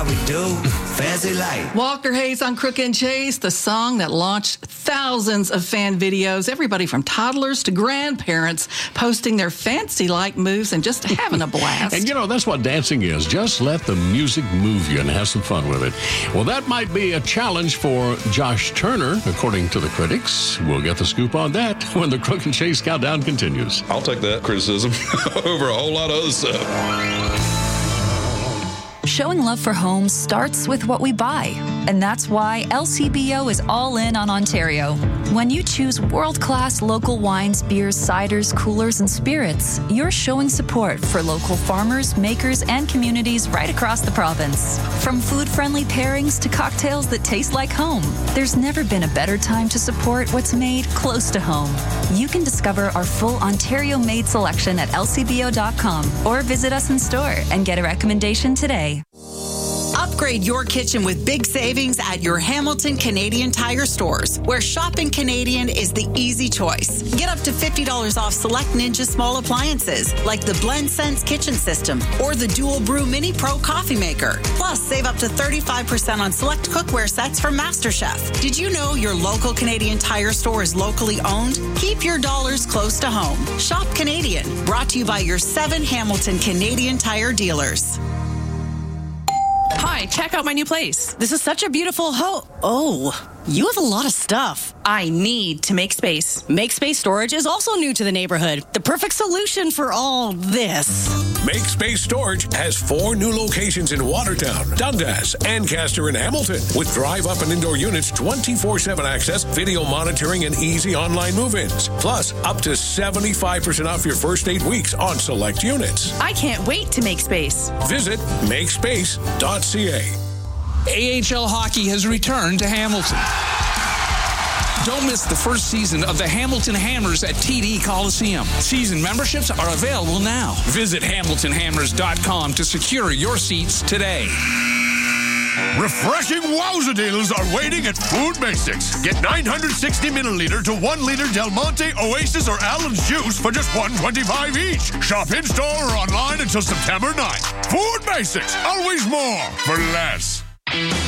we do. Fancy life. Walker Hayes on Crook and Chase, the song that launched thousands of fan videos. Everybody from toddlers to grandparents posting their fancy-like moves and just having a blast. And, that's what dancing is. Just let the music move you and have some fun with it. Well, that might be a challenge for Josh Turner, according to the critics. We'll get the scoop on that when the Crook and Chase countdown continues. I'll take that criticism over a whole lot of other stuff. Showing love for homes starts with what we buy, and that's why LCBO is all in on Ontario. When you choose world-class local wines, beers, ciders, coolers, and spirits, you're showing support for local farmers, makers, and communities right across the province. From food-friendly pairings to cocktails that taste like home, there's never been a better time to support what's made close to home. You can discover our full Ontario-made selection at lcbo.com or visit us in store and get a recommendation today. Upgrade your kitchen with big savings at your Hamilton Canadian Tire stores, where shopping Canadian is the easy choice. Get up to $50 off select Ninja small appliances, like the Blend Sense kitchen system or the Dual Brew Mini Pro coffee maker. Plus, save up to 35% on select cookware sets from MasterChef. Did you know your local Canadian Tire store is locally owned? Keep your dollars close to home. Shop Canadian, brought to you by your 7 Hamilton Canadian Tire dealers. Hi, check out my new place. This is such a beautiful Oh, you have a lot of stuff. I need to make space. MakeSpace Storage is also new to the neighborhood. The perfect solution for all this. MakeSpace Storage has 4 new locations in Watertown, Dundas, Ancaster, and Hamilton, with drive-up and indoor units, 24/7 access, video monitoring, and easy online move-ins. Plus, up to 75% off your first 8 weeks on select units. I can't wait to make space. Visit makespace.ca. AHL hockey has returned to Hamilton. Don't miss the first season of the Hamilton Hammers at TD Coliseum. Season memberships are available now. Visit HamiltonHammers.com to secure your seats today. Refreshing wowza deals are waiting at Food Basics. Get 960 milliliter to 1 liter Del Monte, Oasis, or Allen's juice for just $1.25 each. Shop in-store or online until September 9th. Food Basics, always more for less.